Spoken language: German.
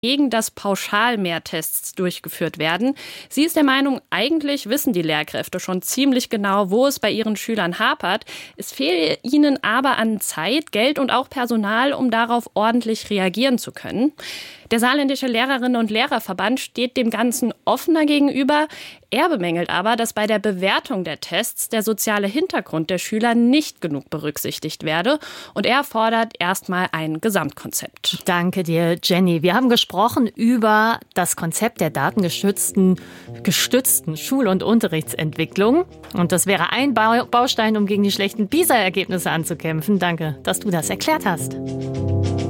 gegen das pauschal mehr Tests durchgeführt werden. Sie ist der Meinung, eigentlich wissen die Lehrkräfte schon ziemlich genau, wo es bei ihren Schülern hapert. Es fehle ihnen aber an Zeit, Geld und auch Personal, um darauf ordentlich reagieren zu können. Der Saarländische Lehrerinnen- und Lehrerverband steht dem Ganzen offener gegenüber. Er bemängelt aber, dass bei der Bewertung der Tests der soziale Hintergrund der Schüler nicht genug berücksichtigt werde. Und er fordert erstmal ein Gesamtkonzept. Danke dir, Jenny. Wir haben gesprochen über das Konzept der datengestützten Schul- und Unterrichtsentwicklung. Und das wäre ein Baustein, um gegen die schlechten PISA-Ergebnisse anzukämpfen. Danke, dass du das erklärt hast.